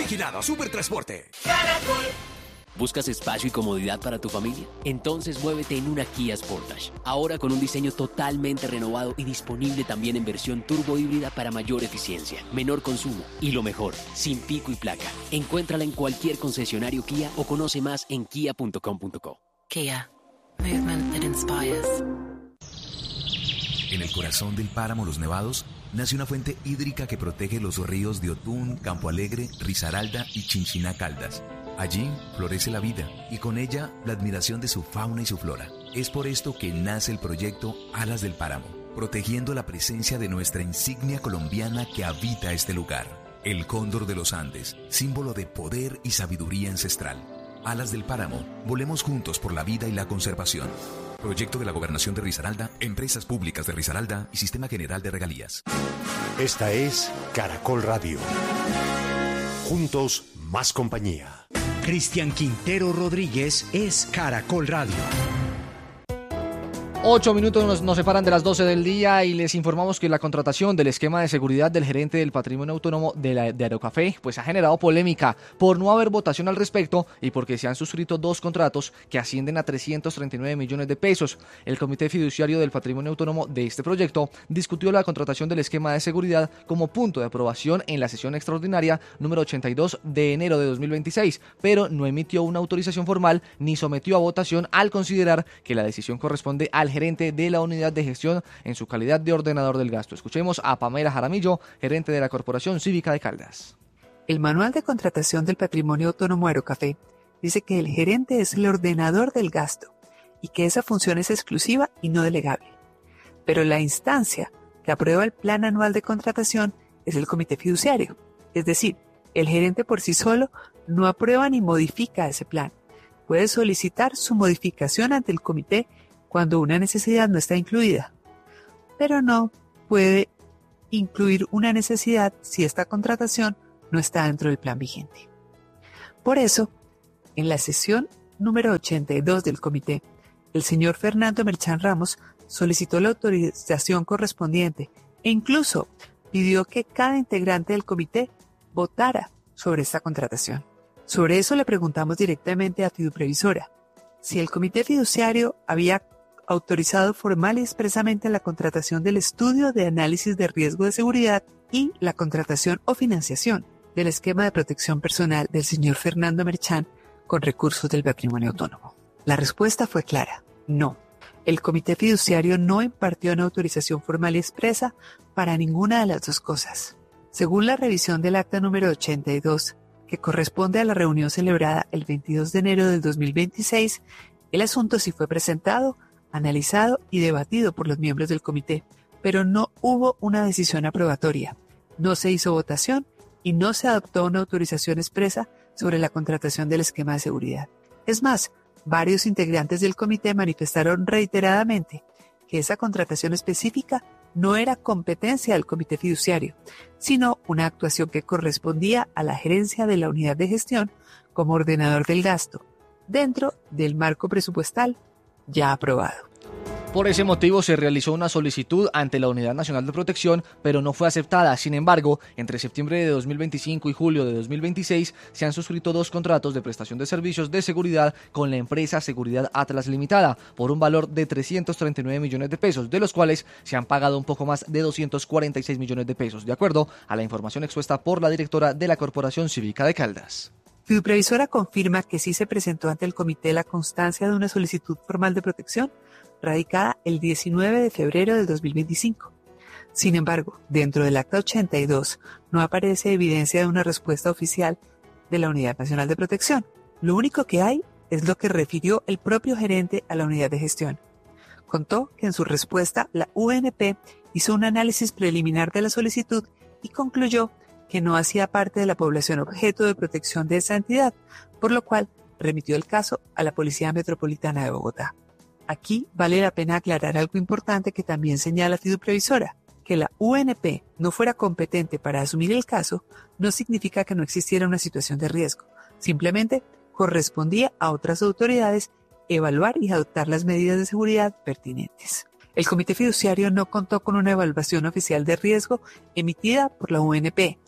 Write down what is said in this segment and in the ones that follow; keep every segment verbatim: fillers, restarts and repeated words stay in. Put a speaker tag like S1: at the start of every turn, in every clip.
S1: Vigilado Supertransporte.
S2: Caracol.
S3: ¿Buscas espacio y comodidad para tu familia? Entonces muévete en una Kia Sportage. Ahora con un diseño totalmente renovado y disponible también en versión turbo híbrida para mayor eficiencia, menor consumo y lo mejor, sin pico y placa. Encuéntrala en cualquier concesionario Kia o conoce más en kia punto com punto co.
S4: Kia. Movement that inspires.
S5: En el corazón del páramo Los Nevados nace una fuente hídrica que protege los ríos de Otún, Campo Alegre, Risaralda y Chinchiná Caldas. Allí florece la vida y con ella la admiración de su fauna y su flora. Es por esto que nace el proyecto Alas del Páramo, protegiendo la presencia de nuestra insignia colombiana que habita este lugar. El cóndor de los Andes, símbolo de poder y sabiduría ancestral. Alas del Páramo, volemos juntos por la vida y la conservación. Proyecto de la Gobernación de Risaralda, Empresas Públicas de Risaralda y Sistema General de Regalías.
S6: Esta es Caracol Radio. Juntos, más compañía.
S7: Cristian Quintero Rodríguez es Caracol Radio.
S8: Ocho minutos nos, nos separan de las doce del día y les informamos que la contratación del esquema de seguridad del gerente del patrimonio autónomo de, la, de Aerocafé pues ha generado polémica por no haber votación al respecto y porque se han suscrito dos contratos que ascienden a trescientos treinta y nueve millones de pesos. El Comité Fiduciario del Patrimonio Autónomo de este proyecto discutió la contratación del esquema de seguridad como punto de aprobación en la sesión extraordinaria número ochenta y dos de enero de dos mil veintiséis, pero no emitió una autorización formal ni sometió a votación al considerar que la decisión corresponde al gerente de la unidad de gestión en su calidad de ordenador del gasto. Escuchemos a Pamela Jaramillo, gerente de la Corporación Cívica de Caldas.
S9: El manual de contratación del Patrimonio Autónomo Aerocafé dice que el gerente es el ordenador del gasto y que esa función es exclusiva y no delegable. Pero la instancia que aprueba el plan anual de contratación es el comité fiduciario, es decir, el gerente por sí solo no aprueba ni modifica ese plan. Puede solicitar su modificación ante el comité cuando una necesidad no está incluida, pero no puede incluir una necesidad si esta contratación no está dentro del plan vigente. Por eso, en la sesión número ochenta y dos del comité, el señor Fernando Merchán Ramos solicitó la autorización correspondiente e incluso pidió que cada integrante del comité votara sobre esta contratación. Sobre eso le preguntamos directamente a Fiduprevisora si el comité fiduciario había autorizado formal y expresamente la contratación del estudio de análisis de riesgo de seguridad y la contratación o financiación del esquema de protección personal del señor Fernando Merchán con recursos del patrimonio autónomo. La respuesta fue clara, no. El comité fiduciario no impartió una autorización formal y expresa para ninguna de las dos cosas. Según la revisión del acta número ochenta y dos, que corresponde a la reunión celebrada el veintidós de enero del dos mil veintiséis, el asunto sí fue presentado, analizado y debatido por los miembros del comité, pero no hubo una decisión aprobatoria, no se hizo votación y no se adoptó una autorización expresa sobre la contratación del esquema de seguridad. Es más, varios integrantes del comité manifestaron reiteradamente que esa contratación específica no era competencia del comité fiduciario, sino una actuación que correspondía a la gerencia de la unidad de gestión como ordenador del gasto, dentro del marco presupuestal ya aprobado.
S8: Por ese motivo se realizó una solicitud ante la Unidad Nacional de Protección, pero no fue aceptada. Sin embargo, entre septiembre de dos mil veinticinco y julio de dos mil veintiséis se han suscrito dos contratos de prestación de servicios de seguridad con la empresa Seguridad Atlas Limitada por un valor de trescientos treinta y nueve millones de pesos, de los cuales se han pagado un poco más de doscientos cuarenta y seis millones de pesos, de acuerdo a la información expuesta por la directora de la Corporación Cívica de Caldas.
S9: Fiduprevisora confirma que sí se presentó ante el comité la constancia de una solicitud formal de protección radicada el diecinueve de febrero del dos mil veinticinco. Sin embargo, dentro del acta ochenta y dos no aparece evidencia de una respuesta oficial de la Unidad Nacional de Protección. Lo único que hay es lo que refirió el propio gerente a la unidad de gestión. Contó que en su respuesta la U N P hizo un análisis preliminar de la solicitud y concluyó que no hacía parte de la población objeto de protección de esa entidad, por lo cual remitió el caso a la Policía Metropolitana de Bogotá. Aquí vale la pena aclarar algo importante que también señala Fiduprevisora. Que la U N P no fuera competente para asumir el caso no significa que no existiera una situación de riesgo. Simplemente correspondía a otras autoridades evaluar y adoptar las medidas de seguridad pertinentes. El comité fiduciario no contó con una evaluación oficial de riesgo emitida por la U N P,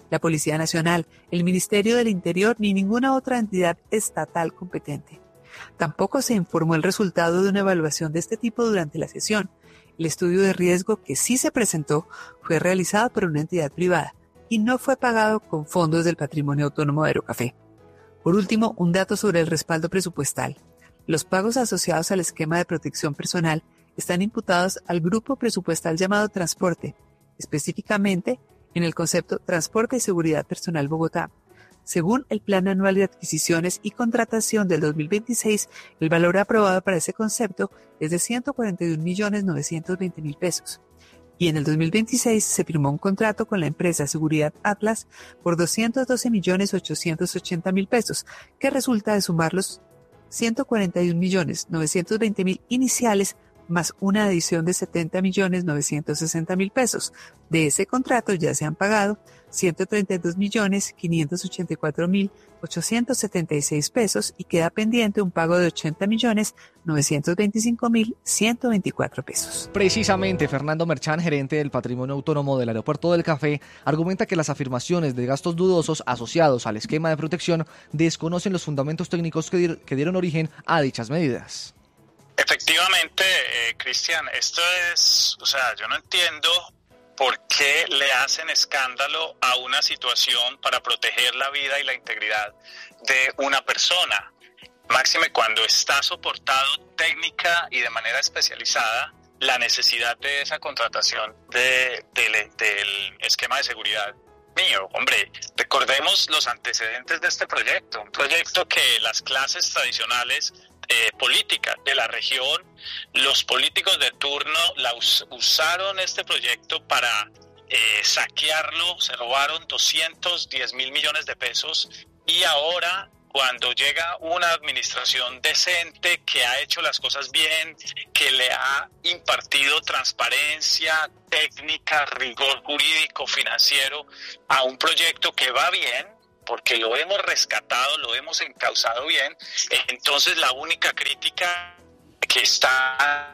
S9: la Policía Nacional, el Ministerio del Interior ni ninguna otra entidad estatal competente. Tampoco se informó el resultado de una evaluación de este tipo durante la sesión. El estudio de riesgo que sí se presentó fue realizado por una entidad privada y no fue pagado con fondos del Patrimonio Autónomo de Aerocafé. Por último, un dato sobre el respaldo presupuestal. Los pagos asociados al esquema de protección personal están imputados al grupo presupuestal llamado Transporte, específicamente en el concepto Transporte y Seguridad Personal Bogotá. Según el Plan Anual de Adquisiciones y Contratación del dos mil veintiséis, el valor aprobado para ese concepto es de ciento cuarenta y un millones novecientos veinte mil pesos. Y en el dos mil veintiséis se firmó un contrato con la empresa Seguridad Atlas por doscientos doce millones ochocientos ochenta mil pesos, que resulta de sumar los ciento cuarenta y un millones novecientos veinte mil iniciales más una adición de setenta millones novecientos sesenta mil pesos. De ese contrato ya se han pagado ciento treinta y dos millones quinientos ochenta y cuatro mil ochocientos setenta y seis pesos y queda pendiente un pago de ochenta millones novecientos veinticinco mil ciento veinticuatro pesos.
S8: Precisamente, Fernando Merchán, gerente del Patrimonio Autónomo del Aeropuerto del Café, argumenta que las afirmaciones de gastos dudosos asociados al esquema de protección desconocen los fundamentos técnicos que, di- que dieron origen a dichas medidas.
S1: Efectivamente, eh, Cristian, esto es, o sea, yo no entiendo por qué le hacen escándalo a una situación para proteger la vida y la integridad de una persona. Máxime cuando está soportado técnica y de manera especializada la necesidad de esa contratación de, de, del esquema de seguridad mío. Hombre, recordemos los antecedentes de este proyecto, un proyecto que las clases tradicionales Eh, política de la región, los políticos de turno la us- usaron este proyecto para eh, saquearlo, se robaron doscientos diez mil millones de pesos y ahora cuando llega una administración decente que ha hecho las cosas bien, que le ha impartido transparencia, técnica, rigor jurídico, financiero a un proyecto que va bien, porque lo hemos rescatado, lo hemos encauzado bien, entonces la única crítica que está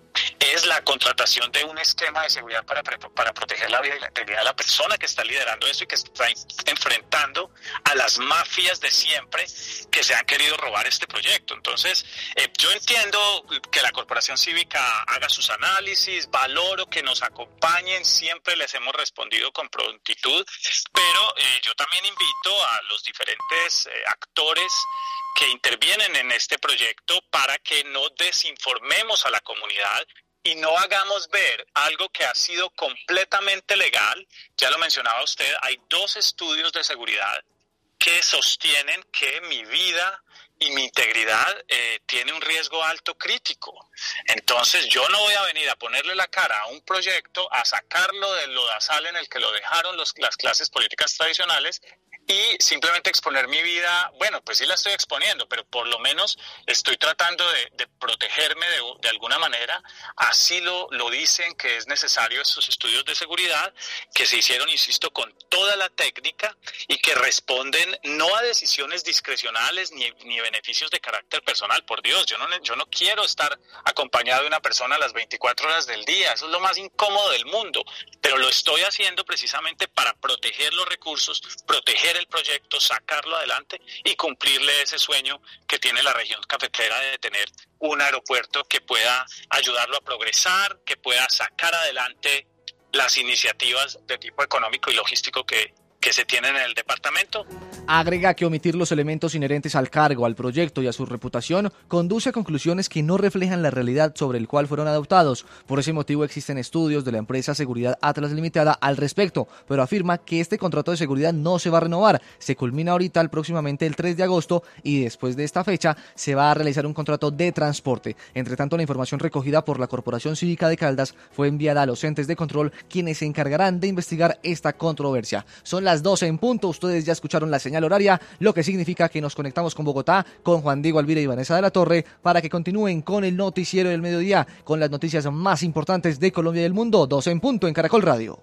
S1: es la contratación de un esquema de seguridad para, para proteger la vida y la integridad de la persona que está liderando esto y que está enfrentando a las mafias de siempre que se han querido robar este proyecto. Entonces, eh, yo entiendo que la Corporación Cívica haga sus análisis, valoro que nos acompañen, siempre les hemos respondido con prontitud, pero eh, yo también invito a los diferentes eh, actores que intervienen en este proyecto para que no desinformemos a la comunidad y no hagamos ver algo que ha sido completamente legal. Ya lo mencionaba usted, hay dos estudios de seguridad que sostienen que mi vida y mi integridad eh, tiene un riesgo alto crítico. Entonces yo no voy a venir a ponerle la cara a un proyecto, a sacarlo del lodazal en el que lo dejaron los, las clases políticas tradicionales y simplemente exponer mi vida. Bueno, pues sí la estoy exponiendo, pero por lo menos estoy tratando de, de protegerme de, de alguna manera. Así lo, lo dicen que es necesario estos estudios de seguridad, que se hicieron, insisto, con toda la técnica y que responden no a decisiones discrecionales ni, ni beneficios de carácter personal. Por Dios, yo no, yo no quiero estar acompañado de una persona a las veinticuatro horas del día. Eso es lo más incómodo del mundo, pero lo estoy haciendo precisamente para proteger los recursos, proteger el proyecto, sacarlo adelante y cumplirle ese sueño que tiene la región cafetera de tener un aeropuerto que pueda ayudarlo a progresar, que pueda sacar adelante las iniciativas de tipo económico y logístico que, que se tienen en el departamento.
S8: Agrega que omitir los elementos inherentes al cargo, al proyecto y a su reputación conduce a conclusiones que no reflejan la realidad sobre el cual fueron adoptados. Por ese motivo existen estudios de la empresa Seguridad Atlas Limitada al respecto, pero afirma que este contrato de seguridad no se va a renovar. Se culmina ahorita el próximamente el tres de agosto y después de esta fecha se va a realizar un contrato de transporte. Entre tanto, la información recogida por la Corporación Cívica de Caldas fue enviada a los entes de control, quienes se encargarán de investigar esta controversia. Son las doce en punto, ustedes ya escucharon la señal horaria, lo que significa que nos conectamos con Bogotá, con Juan Diego Alvira y Vanessa de la Torre, para que continúen con el noticiero del mediodía, con las noticias más importantes de Colombia y del mundo. doce en punto en Caracol Radio.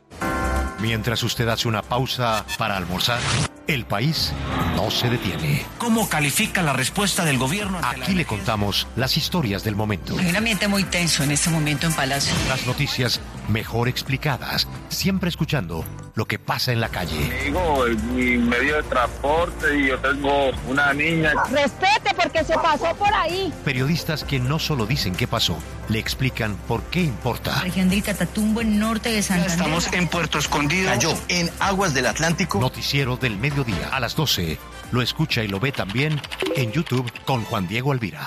S6: Mientras usted hace una pausa para almorzar, el país no se detiene.
S7: ¿Cómo califica la respuesta del gobierno ante
S6: Aquí
S7: la...
S6: le contamos las historias del momento.
S2: Hay un ambiente muy tenso en este momento en Palacio.
S6: Las noticias mejor explicadas, siempre escuchando lo que pasa en la calle.
S2: Digo, mi medio de transporte y yo tengo una niña.
S10: Respete porque se pasó por ahí.
S6: Periodistas que no solo dicen qué pasó, le explican por qué importa.
S11: Región del Catatumbo, en norte de Santander.
S12: Estamos en Puerto Escondido.
S6: Cayó
S12: en aguas del Atlántico.
S6: Noticiero del mediodía a las doce. Lo escucha y lo ve también en YouTube con Juan Diego Alvira.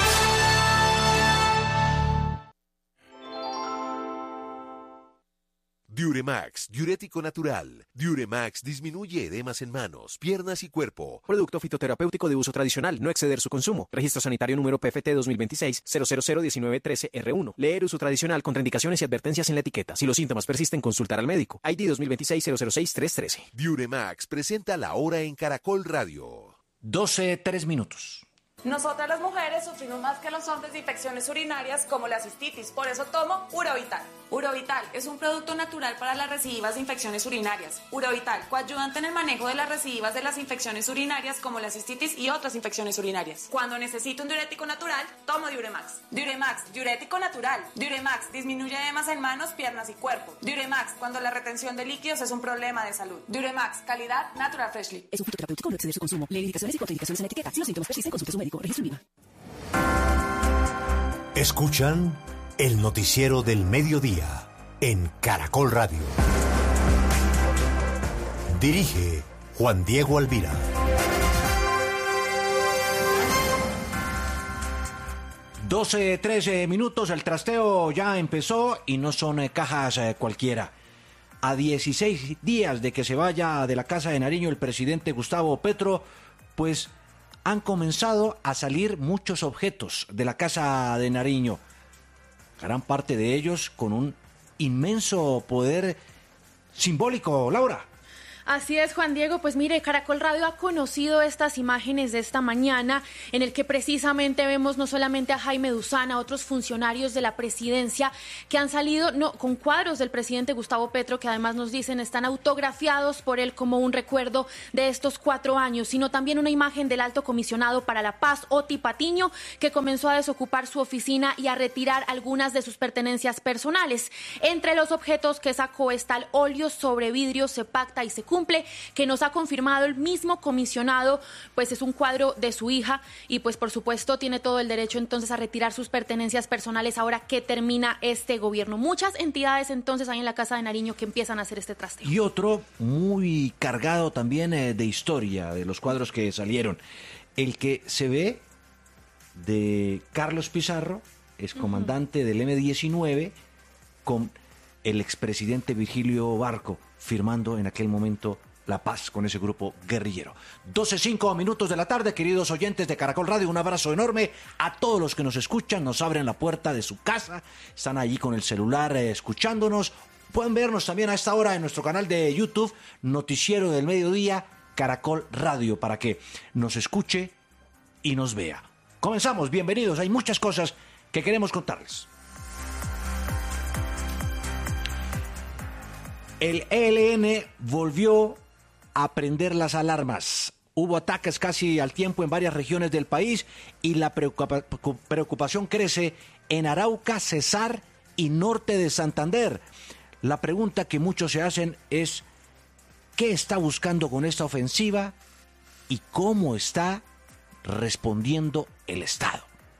S13: Diuremax, diurético natural. Diuremax disminuye edemas en manos, piernas y cuerpo.
S14: Producto fitoterapéutico de uso tradicional, no exceder su consumo. Registro sanitario número P F T dos mil veintiséis cero cero cero diecinueve trece R uno. Leer uso tradicional, contraindicaciones y advertencias en la etiqueta. Si los síntomas persisten, consultar al médico. I D dos mil veintiséis cero cero seis tres trece.
S13: Diuremax presenta la hora en Caracol Radio.
S7: doce, tres minutos.
S15: Nosotras las mujeres sufrimos más que los hombres de infecciones urinarias como la cistitis, por eso tomo Urovital. Urovital es un producto natural para las recidivas de infecciones urinarias. Urovital, coayudante en el manejo de las recidivas de las infecciones urinarias como la cistitis y otras infecciones urinarias. Cuando necesito un diurético natural, tomo Diuremax. Diuremax, diurético natural. Diuremax disminuye edemas en manos, piernas y cuerpo. Diuremax, cuando la retención de líquidos es un problema de salud. Diuremax, calidad Natural Freshly.
S16: Es un fitoterapéutico, no exceder su consumo. Lee indicaciones y contraindicaciones en la etiqueta. Si los síntomas persisten, consulte a su médico. Registro IVA.
S6: Escuchan el noticiero del mediodía en Caracol Radio. Dirige Juan Diego Alvira.
S7: doce, trece minutos, el trasteo ya empezó y no son eh, cajas eh, cualquiera. A dieciséis días de que se vaya de la Casa de Nariño el presidente Gustavo Petro, pues han comenzado a salir muchos objetos de la Casa de Nariño. Gran parte de ellos con un inmenso poder simbólico, Laura.
S17: Así es, Juan Diego. Pues mire, Caracol Radio ha conocido estas imágenes de esta mañana en el que precisamente vemos no solamente a Jaime Duzana, otros funcionarios de la presidencia que han salido no, con cuadros del presidente Gustavo Petro, que además nos dicen están autografiados por él como un recuerdo de estos cuatro años, sino también una imagen del alto comisionado para la paz, Oti Patiño, que comenzó a desocupar su oficina y a retirar algunas de sus pertenencias personales. Entre los objetos que sacó está el óleo sobre vidrio, se pacta y se cumple, que nos ha confirmado el mismo comisionado, pues es un cuadro de su hija y pues por supuesto tiene todo el derecho entonces a retirar sus pertenencias personales ahora que termina este gobierno. Muchas entidades entonces hay en la Casa de Nariño que empiezan a hacer este trasteo.
S7: Y otro muy cargado también eh, de historia, de los cuadros que salieron. El que se ve de Carlos Pizarro, excomandante uh-huh. del eme diecinueve, con el expresidente Virgilio Barco, firmando en aquel momento la paz con ese grupo guerrillero. doce, cinco minutos de la tarde, queridos oyentes de Caracol Radio, un abrazo enorme a todos los que nos escuchan, nos abren la puerta de su casa, están allí con el celular eh, escuchándonos, pueden vernos también a esta hora en nuestro canal de YouTube, Noticiero del Mediodía, Caracol Radio, para que nos escuche y nos vea. Comenzamos, bienvenidos, hay muchas cosas que queremos contarles. El E L N volvió a prender las alarmas. Hubo ataques casi al tiempo en varias regiones del país y la preocupa- preocupación crece en Arauca, Cesar y norte de Santander. La pregunta que muchos se hacen es ¿qué está buscando con esta ofensiva y cómo está respondiendo el Estado?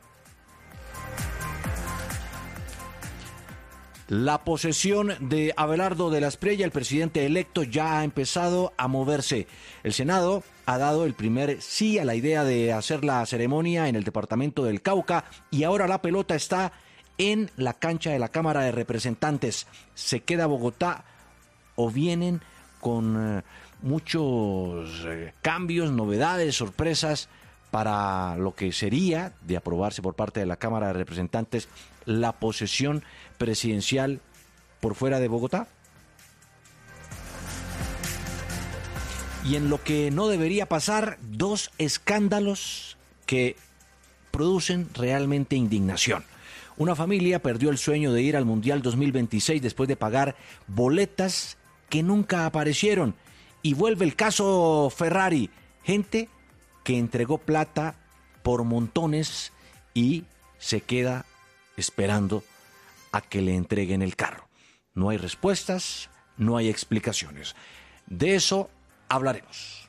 S7: La posesión de Abelardo de la Espriella, el presidente electo, ya ha empezado a moverse. El Senado ha dado el primer sí a la idea de hacer la ceremonia en el departamento del Cauca y ahora la pelota está en la cancha de la Cámara de Representantes. ¿Se queda Bogotá o vienen con eh, muchos eh, cambios, novedades, sorpresas para lo que sería de aprobarse por parte de la Cámara de Representantes la posesión presidencial por fuera de Bogotá? Y en lo que no debería pasar, dos escándalos que producen realmente indignación. Una familia perdió el sueño de ir al Mundial dos mil veintiséis después de pagar boletas que nunca aparecieron. Y vuelve el caso Ferrari. Gente que entregó plata por montones y se queda esperando a que le entreguen el carro. No hay respuestas, no hay explicaciones. De eso hablaremos.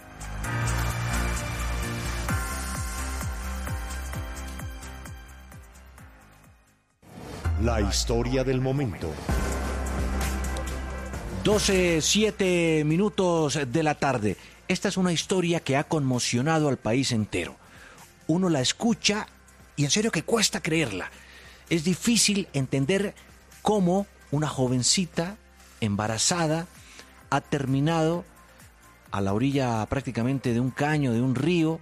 S6: La historia del momento.
S7: doce, siete minutos de la tarde. Esta es una historia que ha conmocionado al país entero. Uno la escucha y en serio que cuesta creerla. Es difícil entender cómo una jovencita embarazada ha terminado a la orilla prácticamente de un caño, de un río,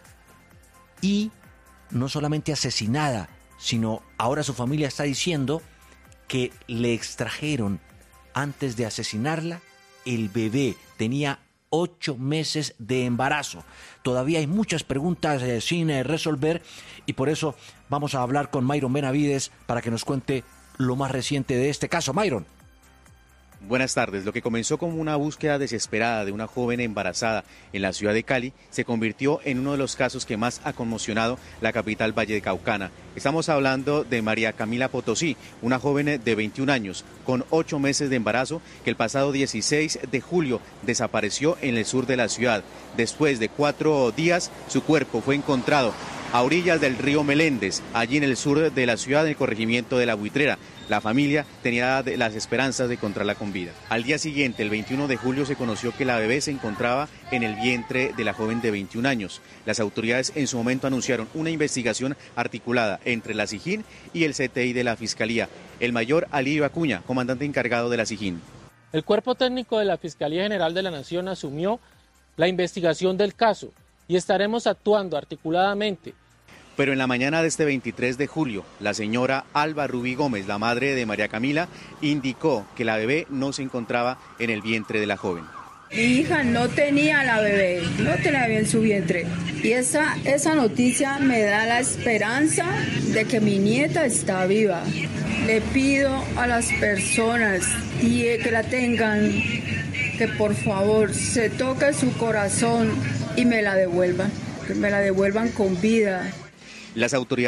S7: y no solamente asesinada, sino ahora su familia está diciendo que le extrajeron antes de asesinarla el bebé. Tenía ocho meses de embarazo. Todavía hay muchas preguntas eh, sin eh, resolver, y por eso vamos a hablar con Myron Benavides para que nos cuente lo más reciente de este caso. Myron.
S18: Buenas tardes. Lo que comenzó como una búsqueda desesperada de una joven embarazada en la ciudad de Cali se convirtió en uno de los casos que más ha conmocionado la capital vallecaucana. Estamos hablando de María Camila Potosí, una joven de veintiún años con ocho meses de embarazo que el pasado dieciséis de julio desapareció en el sur de la ciudad. Después de cuatro días, su cuerpo fue encontrado a orillas del río Meléndez, allí en el sur de la ciudad, en el corregimiento de La Buitrera. La familia tenía las esperanzas de encontrarla con vida. Al día siguiente, el veintiuno de julio, se conoció que la bebé se encontraba en el vientre de la joven de veintiún años. Las autoridades en su momento anunciaron una investigación articulada entre la SIJIN y el C T I de la Fiscalía. El mayor Alirio Acuña, comandante encargado de la SIJIN.
S19: El cuerpo técnico de la Fiscalía General de la Nación asumió la investigación del caso y estaremos actuando articuladamente.
S18: Pero en la mañana de este veintitrés de julio, la señora Alba Rubí Gómez, la madre de María Camila, indicó que la bebé no se encontraba en el vientre de la joven.
S20: Mi hija no tenía la bebé, no tenía en su vientre. Y esa, esa noticia me da la esperanza de que mi nieta está viva. Le pido a las personas y que la tengan, que por favor se toque su corazón y me la devuelvan, que me la devuelvan con vida.
S18: Las autoridades